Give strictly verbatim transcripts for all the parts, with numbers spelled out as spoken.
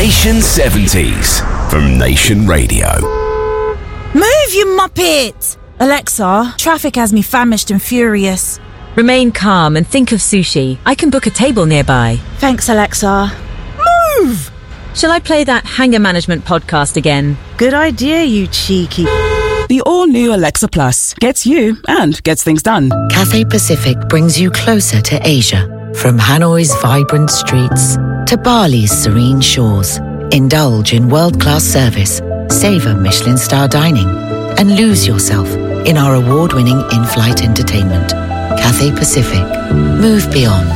Nation seventies from Nation Radio. Move, you muppet! Alexa, traffic has me famished and furious. Remain calm and think of sushi. I can book a table nearby. Thanks, Alexa. Move! Shall I play that Hanger Management podcast again? Good idea, you cheeky... The all-new Alexa Plus gets you and gets things done. Cathay Pacific brings you closer to Asia. From Hanoi's vibrant streets to Bali's serene shores. Indulge in world-class service, savor Michelin star dining, and lose yourself in our award-winning in-flight entertainment. Cathay Pacific. Move beyond.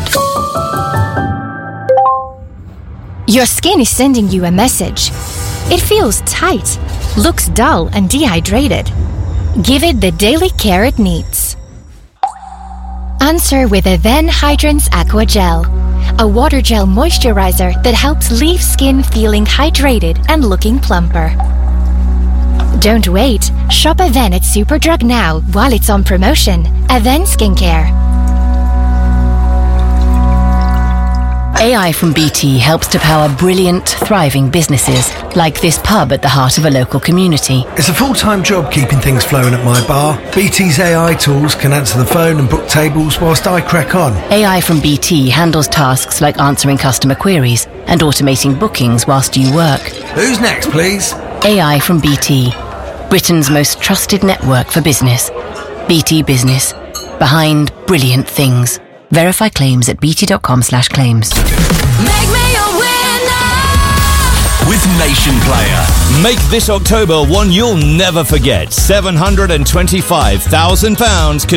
Your skin is sending you a message. It feels tight, looks dull and dehydrated. Give it the daily care it needs. Answer with Aven Hydrance Aqua Gel, a water gel moisturizer that helps leave skin feeling hydrated and looking plumper. Don't wait. Shop Aven at Superdrug now while it's on promotion. Aven Skincare. A I from B T helps to power brilliant, thriving businesses, like this pub at the heart of a local community. It's a full-time job keeping things flowing at my bar. B T's A I tools can answer the phone and book tables whilst I crack on. A I from B T handles tasks like answering customer queries and automating bookings whilst you work. Who's next, please? A I from B T, Britain's most trusted network for business. B T Business. Behind brilliant things. Verify claims at bt.com slash claims. Make me a winner with Nation Player. Make this October one you'll never forget. seven hundred twenty-five thousand pounds